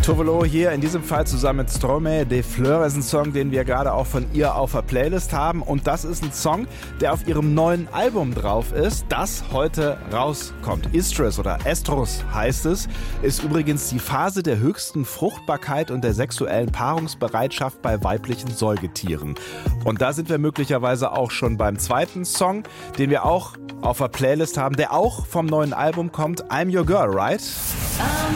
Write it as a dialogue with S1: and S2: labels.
S1: Tovolo hier, in diesem Fall zusammen mit Stromae de Fleur, ist ein Song, den wir gerade auch von ihr auf der Playlist haben. Und das ist ein Song, der auf ihrem neuen Album drauf ist, das heute rauskommt. Estrus oder Estrus heißt es, ist übrigens die Phase der höchsten Fruchtbarkeit und der sexuellen Paarungsbereitschaft bei weiblichen Säugetieren. Und da sind wir möglicherweise auch schon beim zweiten Song, den wir auch auf der Playlist haben, der auch vom neuen Album kommt, I'm Your Girl, right?